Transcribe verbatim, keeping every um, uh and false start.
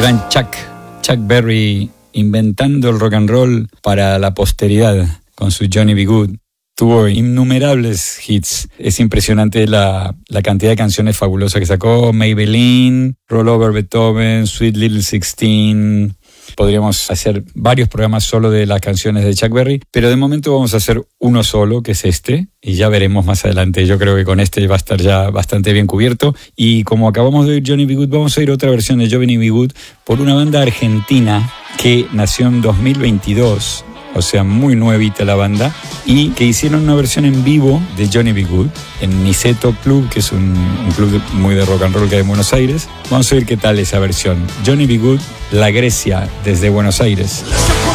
gran Chuck, Chuck Berry, inventando el rock and roll para la posteridad con su Johnny B. Good. Tuvo innumerables hits. Es impresionante la, la cantidad de canciones fabulosas que sacó. Maybelline, Roll Over Beethoven, Sweet Little Sixteen. Podríamos hacer varios programas solo de las canciones de Chuck Berry, pero de momento vamos a hacer uno solo, que es este, y ya veremos más adelante. Yo creo que con este va a estar ya bastante bien cubierto. Y como acabamos de oír Johnny B. Good, vamos a oír otra versión de Johnny B. Good por una banda argentina que nació en dos mil veintidós, o sea, muy nuevita la banda, y que hicieron una versión en vivo de Johnny B. Good en Niceto Club, que es un, un club muy de rock and roll que hay en Buenos Aires. Vamos a ver qué tal esa versión. Johnny B. Good, La Grecia, desde Buenos Aires.